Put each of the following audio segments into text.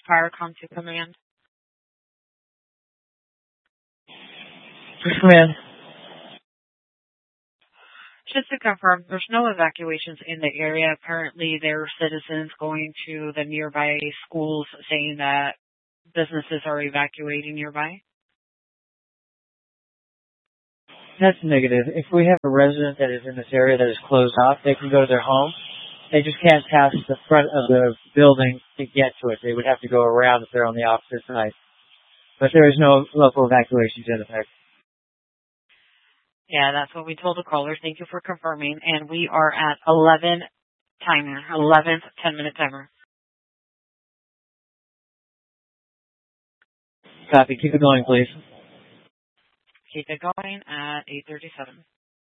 Firecom to command. Command. Just to confirm, there's no evacuations in the area. Apparently, there are citizens going to the nearby schools saying that businesses are evacuating nearby. That's negative. If we have a resident that is in this area that is closed off, they can go to their home. They just can't pass the front of the building to get to it. They would have to go around if they're on the opposite side. But there is no local evacuations in effect. Yeah, that's what we told the callers. Thank you for confirming. And we are at 11th 10-minute timer. Copy. Keep it going, please. Keep it going at 8:37.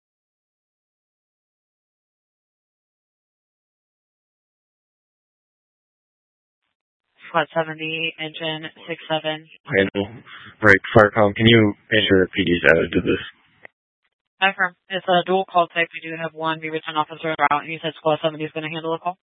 Squad 70, engine 67. Handle. Right, Firecom, can you ensure PD's added to this? Confirm. It's a dual call type. We do have one B-return officer out, and you said Squad 70 is going to handle the call?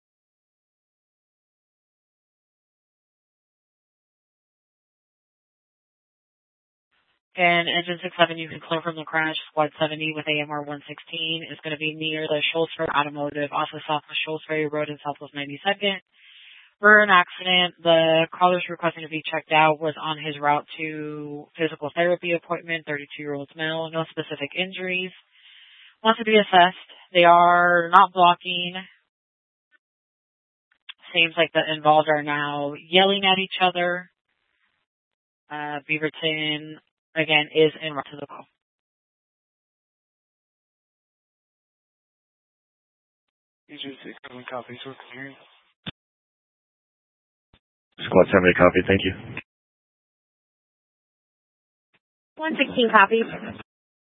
And engine 67, you can clear from the crash. Squad 70 with AMR 116 is going to be near the Shoalsbury Automotive off of Southwest Shoalsbury Road in Southwest 92nd. For an accident, the caller's requesting to be checked out was on his route to physical therapy appointment, 32-year-old male, no specific injuries. Wants to be assessed. They are not blocking. Seems like the involved are now yelling at each other. Beaverton, again, is en route to the call. Agent 67 copies. We're clearing. Squad 70 copy, thank you. 116 copies.